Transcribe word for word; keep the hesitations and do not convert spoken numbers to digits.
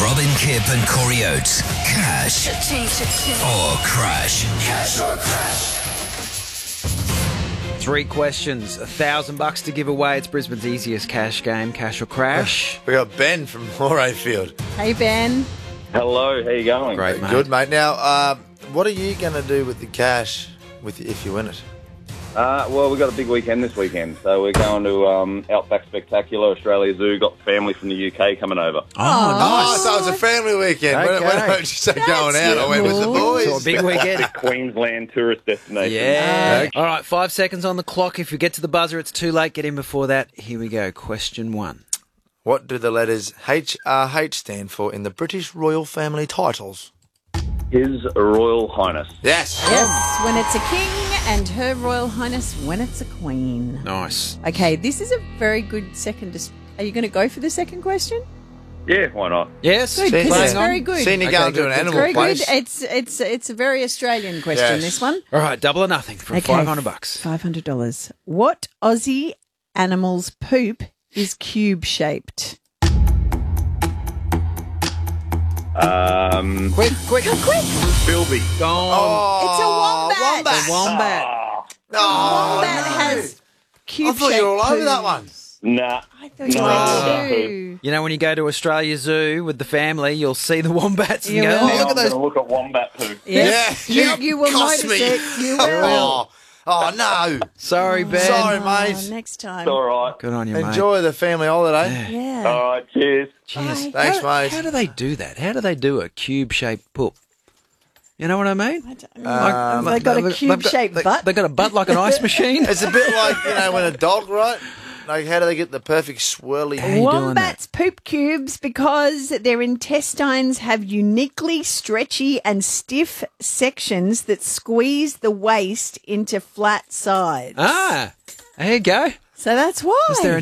Robin Kipp and Corey Oates. Cash or crash. Cash or crash. Three questions, a thousand bucks to give away. It's Brisbane's easiest cash game, cash or crash. We got Ben from Morayfield. Hey, Ben. Hello, how you going? Great, mate. Good, mate. Now, uh, what are you going to do with the cash with if you win it? Uh, well, we've got a big weekend this weekend, so we're going to um, Outback Spectacular, Australia Zoo. Got family from the U K coming over. Oh, Oh, so it's a family weekend. When, Okay. when I heard you say going out, I went with the nice. So a boys. big weekend. Queensland tourist destination. Yeah. All right, five seconds on the clock. If you get to the buzzer, it's too late. Get in before that. Here we go. Question one. What do the letters H R H stand for in the British royal family titles? His Royal Highness. Yes. Yes, when it's a king and Her Royal Highness when it's a queen. Nice. Okay, this is a very good second. dis- Are you going to go for the second question? Yeah, why not? Yes. Good, Seen- 'cause it's seen- very good. Seen you Okay, going good, to an good. animal Very place. good. It's it's it's a very Australian question. Yes. This one. All right, double or nothing for five hundred bucks. Five hundred dollars. What Aussie animal's poop is cube shaped? Um, Quick, quick. Quick! Philby. Gone. It's a wombat. wombat. The wombat. Oh, Wombat no. has cube I thought you were all shaped over poo. that one. Nah. I thought you No. were too. You know, when you go to Australia Zoo with the family, you'll see the wombats and You go, will. oh, Now look at I'm those. going to look at wombat poo. Yes. Yeah. You, you will Cost notice me. it. You will. Oh, oh no. Sorry, Ben. Sorry, Oh, mate. next time. It's all right. Good on you, mate. Enjoy the family holiday. Yeah. All right, cheers. Cheers. Bye. Thanks, how, mate. How do they do that? How do they do a cube-shaped poop? You know what I mean? I don't know. Have they got a They've cube got- shaped they- butt? They've got a butt like an ice machine. It's a bit like, you know, when a dog, right? Like, how do they get the perfect swirly? How you doing Wombats poop cubes because their intestines have uniquely stretchy and stiff sections that squeeze the waste into flat sides. Ah, there you go. So that's why. Is there